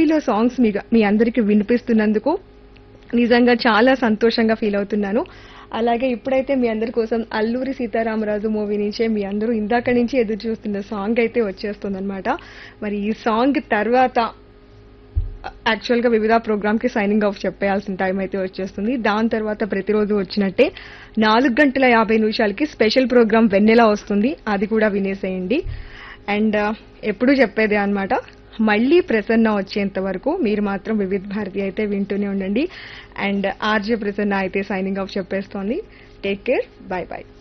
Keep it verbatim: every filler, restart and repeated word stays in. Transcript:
మూవీలో సాంగ్స్ మీ మీ అందరికి వినిపిస్తున్నందుకు నిజంగా చాలా సంతోషంగా ఫీల్ అవుతున్నాను. అలాగే ఇప్పుడైతే మీ అందరి కోసం అల్లూరి సీతారామరాజు మూవీ నుంచే మీ అందరూ ఇందాక నుంచి ఎదురు చూస్తున్న సాంగ్ అయితే వచ్చేస్తుందన్నమాట. మరి ఈ సాంగ్ తర్వాత యాక్చువల్ గా వివిధ ప్రోగ్రామ్ కి సైనింగ్ ఆఫ్ చెప్పేయాల్సిన టైం అయితే వచ్చేస్తుంది. దాని తర్వాత ప్రతిరోజు వచ్చినట్టే నాలుగు గంటల యాభై నిమిషాలకి స్పెషల్ ప్రోగ్రామ్ వెన్నెలా వస్తుంది, అది కూడా వినేసేయండి. అండ్ ఎప్పుడు చెప్పేదే అన్నమాట, మళ్ళీ ప్రసన్న వచ్చేంత వరకు మీరు మాత్రం వివిధ భారతి అయితే వింటూనే ఉండండి. అండ్ ఆర్జే ప్రసన్న అయితే signing off చెప్పేస్తోంది. Take care, by by.